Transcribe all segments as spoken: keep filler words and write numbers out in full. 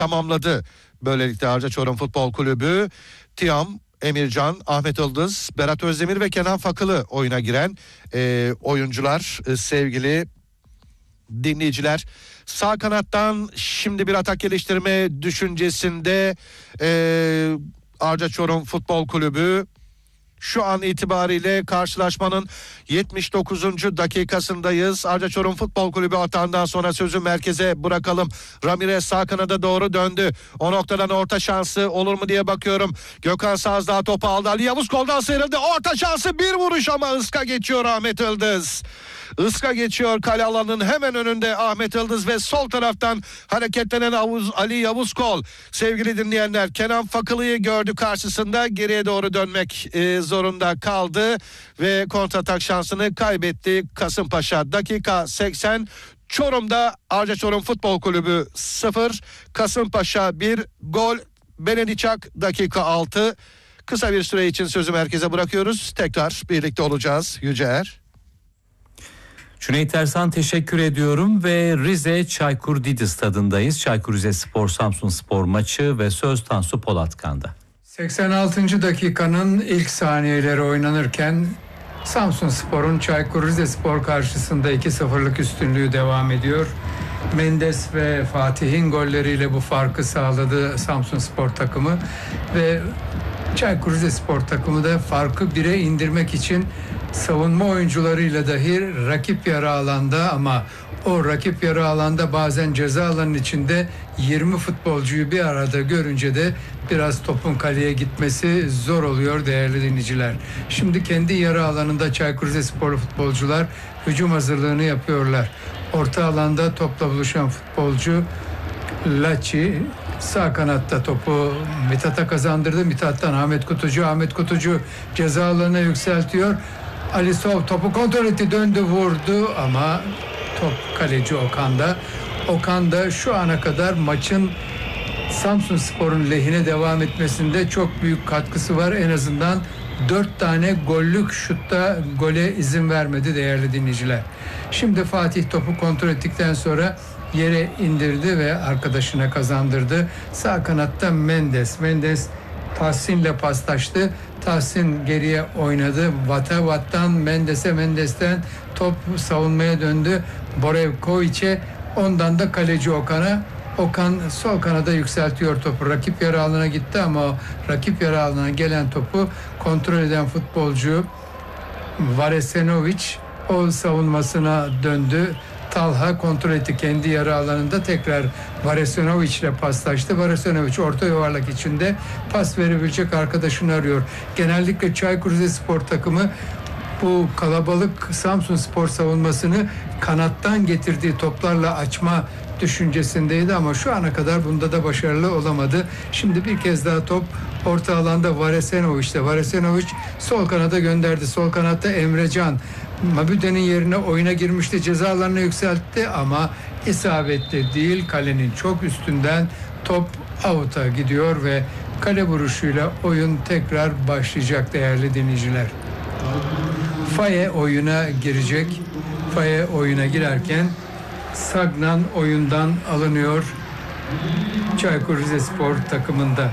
tamamladı. Böylelikle Arca Çorum Futbol Kulübü, Tiam, Emircan, Ahmet Yıldız, Berat Özdemir ve Kenan Fakılı oyuna giren e, oyuncular e, sevgili dinleyiciler. Sağ kanattan şimdi bir atak geliştirme düşüncesinde e, Arca Çorum Futbol Kulübü. Şu an itibariyle karşılaşmanın yetmiş dokuzuncu dakikasındayız. Arca Çorum Futbol Kulübü atağından sonra sözü merkeze bırakalım. Ramirez sağ kanada doğru döndü. O noktadan orta şansı olur mu diye bakıyorum. Gökhan Sazdağ topu aldı. Ali Yavuz koldan sıyrıldı. Orta şansı, bir vuruş ama ıska geçiyor Ahmet Yıldız. Iska geçiyor kale alanının hemen önünde Ahmet Yıldız ve sol taraftan hareketlenen Avuz, Ali Yavuz Kol. Sevgili dinleyenler, Kenan Fakılı'yı gördü karşısında, geriye doğru dönmek e, zorunda kaldı ve kontratak şansını kaybetti Kasımpaşa. Dakika seksen. Çorum'da Arca Çorum Futbol Kulübü sıfır, Kasımpaşa bir. Gol Benediçak dakika altı. Kısa bir süre için sözü merkeze bırakıyoruz. Tekrar birlikte olacağız. Yüceer. Cüneyt Ersan, teşekkür ediyorum ve Rize Çaykur Didi stadındayız. Çaykur Rizespor Samsunspor maçı ve söz Tansu Polatkan'da. seksen altıncı dakikanın ilk saniyeleri oynanırken Samsunspor'un Çaykur Rizespor karşısında iki sıfırlık üstünlüğü devam ediyor. Mendes ve Fatih'in golleriyle bu farkı sağladı Samsunspor takımı ve Çaykur Rizespor takımı da farkı bire indirmek için savunma oyuncularıyla dahi rakip yarı alanda, ama o rakip yarı alanda bazen ceza alanının içinde yirmi futbolcuyu bir arada görünce de biraz topun kaleye gitmesi zor oluyor değerli dinleyiciler. Şimdi kendi yarı alanında Çaykur Rizesporlu futbolcular hücum hazırlığını yapıyorlar. Orta alanda topla buluşan futbolcu Laçi sağ kanatta topu Mithat'a kazandırdı. Mithat'tan Ahmet Kutucu. Ahmet Kutucu ceza alanına yükseltiyor. Ali Sov topu kontrol etti, döndü, vurdu ama top kaleci Okan'da. Okan da şu ana kadar maçın Samsunspor'un lehine devam etmesinde çok büyük katkısı var. En azından dört tane gollük şutta gole izin vermedi değerli dinleyiciler. Şimdi Fatih topu kontrol ettikten sonra yere indirdi ve arkadaşına kazandırdı. Sağ kanatta Mendes. Mendes Tahsin'le paslaştı. Tahsin geriye oynadı. Vata Vat'tan Mendes'e, Mendes'ten top savunmaya döndü. Borevkovic'e, ondan da kaleci Okan'a. Okan sol kanada yükseltiyor topu. Rakip yarı alanına gitti ama o rakip yarı alanına gelen topu kontrol eden futbolcu Varesenovic o savunmasına döndü. Talha kontrol etti kendi yarı alanında, tekrar Varesenovic ile paslaştı. Varesenovic orta yuvarlak içinde pas verebilecek arkadaşını arıyor. Genellikle Çaykur Rizespor takımı bu kalabalık Samsunspor savunmasını kanattan getirdiği toplarla açma düşüncesindeydi ama şu ana kadar bunda da başarılı olamadı. Şimdi bir kez daha top orta alanda Varesenovic'te. Varesenovic sol kanada gönderdi. Sol kanatta Emrecan Mabüde'nin yerine oyuna girmişti. Ceza alanına yükseltti ama isabetli değil. Kalenin çok üstünden top out'a gidiyor ve kale vuruşuyla oyun tekrar başlayacak değerli dinleyiciler. Faye oyuna girecek. Faye oyuna girerken Sagnan oyundan alınıyor Çaykur Rizespor takımında.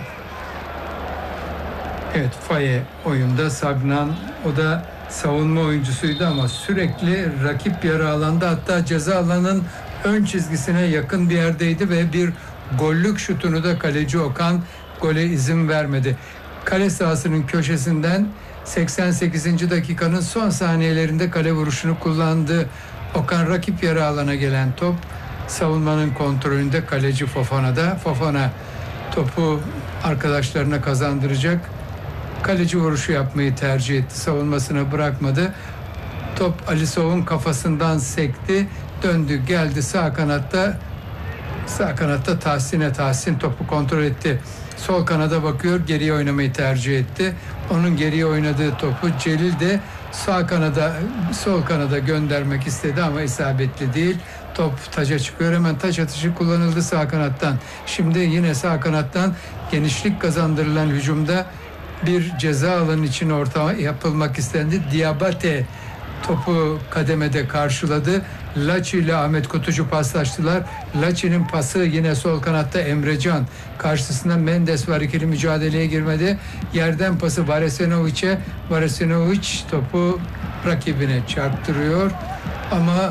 Evet, Faye oyunda, Sagnan o da savunma oyuncusuydu ama sürekli rakip yarı alanda, hatta ceza alanının ön çizgisine yakın bir yerdeydi ve bir gollük şutunu da kaleci Okan gole izin vermedi. Kale sahasının köşesinden seksen sekizinci dakikanın son saniyelerinde kale vuruşunu kullandı. Okan rakip yarı alana gelen top savunmanın kontrolünde kaleci Fofana'da. Fofana topu arkadaşlarına kazandıracak. Kaleci vuruşu yapmayı tercih etti. Savunmasına bırakmadı. Top Alisov'un kafasından sekti. Döndü geldi sağ kanatta. Sağ kanatta Tahsin'e. Tahsin topu kontrol etti. Sol kanada bakıyor. Geriye oynamayı tercih etti. Onun geriye oynadığı topu Celil de sağ kanada, sol kanada göndermek istedi ama isabetli değil. Top taca çıkıyor. Hemen taç atışı kullanıldı sağ kanattan. Şimdi yine sağ kanattan genişlik kazandırılan hücumda bir ceza alanı için orta yapılmak istendi. Diabate topu kademede karşıladı. Laçi ile Ahmet Kutucu paslaştılar. Laçi'nin pası yine sol kanatta Emrecan. Karşısında Mendes var, ikili mücadeleye girmedi. Yerden pası Varesenovic'e. Varesenovic topu rakibine çarptırıyor. Ama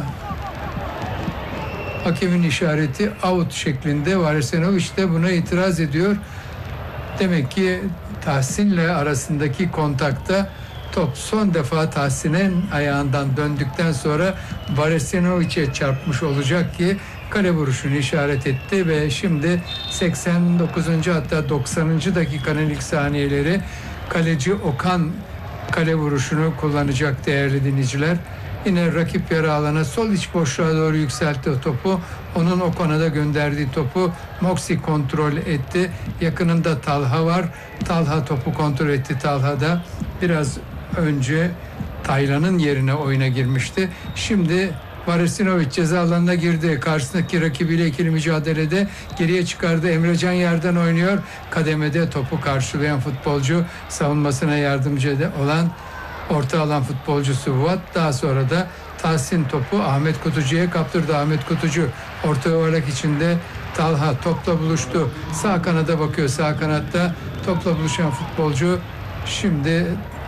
hakemin işareti out şeklinde. Varesenovic de buna itiraz ediyor. Demek ki Tahsin'le arasındaki kontakta top son defa Tahsin'in ayağından döndükten sonra Varesenovic'e çarpmış olacak ki kale vuruşunu işaret etti ve şimdi seksen dokuzuncu hatta doksanıncı dakikanın ilk saniyeleri kaleci Okan kale vuruşunu kullanacak değerli dinleyiciler. Yine rakip yarı alana sol iç boşluğa doğru yükseltti o topu. Onun Okan'a da gönderdiği topu Moxie kontrol etti. Yakınında Talha var. Talha topu kontrol etti. Talha da biraz önce Taylan'ın yerine oyuna girmişti. Şimdi Varesinovic ceza alanına girdi. Karşısındaki rakibiyle ikili mücadelede geriye çıkardı. Emrecan yerden oynuyor. Kademede topu karşılayan futbolcu, savunmasına yardımcı olan orta alan futbolcusu Vat. Daha sonra da Tahsin topu Ahmet Kutucu'ya kaptırdı. Ahmet Kutucu orta yuvarlak içinde Talha topla buluştu. Sağ kanada bakıyor. Sağ kanatta topla buluşan futbolcu şimdi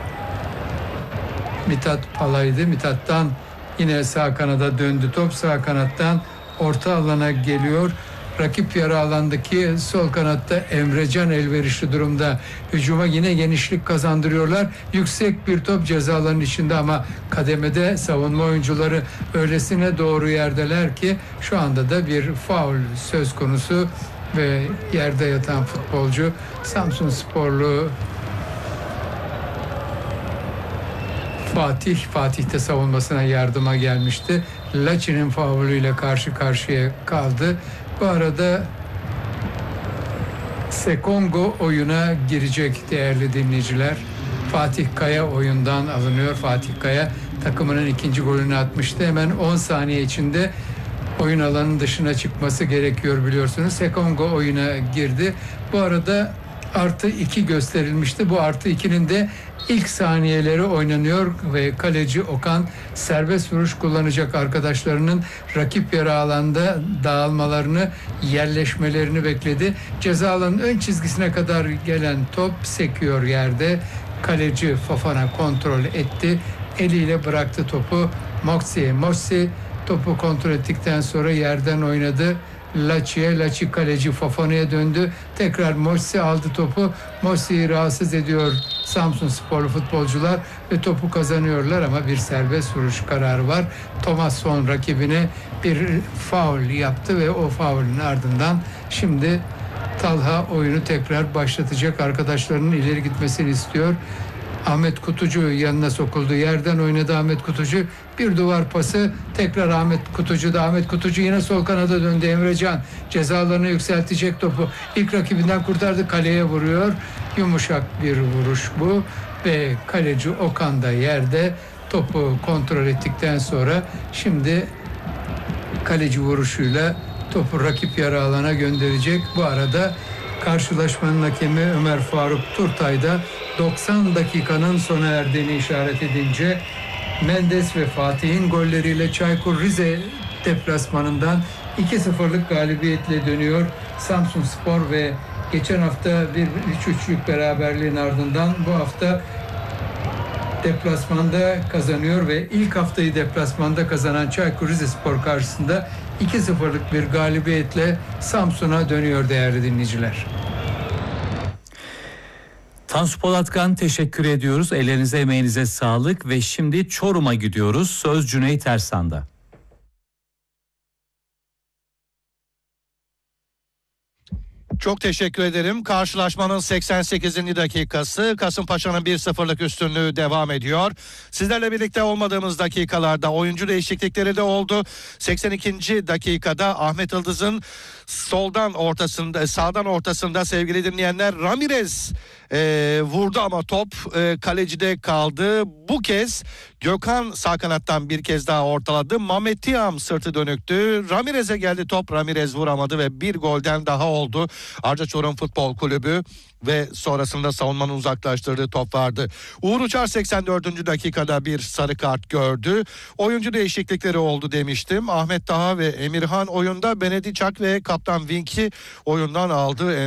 Mithat Palay'dı. Mithat'tan yine sağ kanada döndü top. Sağ kanattan orta alana geliyor. Rakip yarı alandaki sol kanatta Emrecan elverişli durumda. Hücuma yine genişlik kazandırıyorlar. Yüksek bir top ceza alanının içinde ama kademede savunma oyuncuları öylesine doğru yerdeler ki şu anda da bir faul söz konusu ve yerde yatan futbolcu Samsunsporlu Fatih, Fatih de savunmasına yardıma gelmişti. Laçi'nin faulüyle karşı karşıya kaldı. Bu arada Sekongo oyuna girecek değerli dinleyiciler. Fatih Kaya oyundan alınıyor. Fatih Kaya takımının ikinci golünü atmıştı. Hemen on saniye içinde oyun alanının dışına çıkması gerekiyor biliyorsunuz. Sekongo oyuna girdi. Bu arada artı iki gösterilmişti. Bu artı ikinin de ilk saniyeleri oynanıyor ve kaleci Okan serbest vuruş kullanacak, arkadaşlarının rakip yarı alanda dağılmalarını, yerleşmelerini bekledi. Ceza alanının ön çizgisine kadar gelen top sekiyor yerde. Kaleci Fofana kontrol etti. Eliyle bıraktı topu Moxie. Moxie topu kontrol ettikten sonra yerden oynadı. Laçi'ye, Laçi kaleci Fofana'ya döndü. Tekrar Moxie aldı topu. Moxie'yi rahatsız ediyor Samsunsporlu futbolcular ve topu kazanıyorlar ama bir serbest vuruş kararı var. Thomasson rakibine bir faul yaptı ve o faulün ardından şimdi Talha oyunu tekrar başlatacak. Arkadaşlarının ileri gitmesini istiyor. Ahmet Kutucu yanına sokuldu. Yerden oynadı Ahmet Kutucu. Bir duvar pası. Tekrar Ahmet Kutucu da. Ahmet Kutucu yine sol kanada döndü. Emrecan cezalarını yükseltecek topu. İlk rakibinden kurtardı. Kaleye vuruyor. Yumuşak bir vuruş bu. Ve kaleci Okan da yerde topu kontrol ettikten sonra şimdi kaleci vuruşuyla topu rakip yarı alana gönderecek. Bu arada karşılaşmanın hakemi Ömer Faruk Turtay da doksan dakikanın sona erdiğini işaret edince Mendes ve Fatih'in golleriyle Çaykur Rize deplasmanından iki sıfırlık galibiyetle dönüyor Samsunspor ve geçen hafta bir üç üçlük beraberliğin ardından bu hafta deplasmanda kazanıyor ve ilk haftayı deplasmanda kazanan Çaykur Rizespor karşısında iki sıfırlık bir galibiyetle Samsun'a dönüyor değerli dinleyiciler. Tansu Polatkan teşekkür ediyoruz. Ellerinize emeğinize sağlık ve şimdi Çorum'a gidiyoruz. Söz Cüneyt Ersan'da. Çok teşekkür ederim. Karşılaşmanın seksen sekizinci dakikası, Kasımpaşa'nın bir sıfırlık üstünlüğü devam ediyor. Sizlerle birlikte olmadığımız dakikalarda oyuncu değişiklikleri de oldu. seksen ikinci dakikada Ahmet Yıldız'ın soldan ortasında, sağdan ortasında sevgili dinleyenler Ramirez e, vurdu ama top e, kalecide kaldı. Bu kez Gökhan sağ kanattan bir kez daha ortaladı. Mehmet Tiam sırtı dönüktü. Ramirez'e geldi top. Ramirez vuramadı ve bir golden daha oldu. Arca Çorum Futbol Kulübü ve sonrasında savunmanın uzaklaştırdığı top vardı. Uğur Uçar seksen dördüncü dakikada bir sarı kart gördü. Oyuncu değişiklikleri oldu demiştim. Ahmet Taha ve Emirhan oyunda, Benediçak ve Kaptan Vink'i oyundan aldı.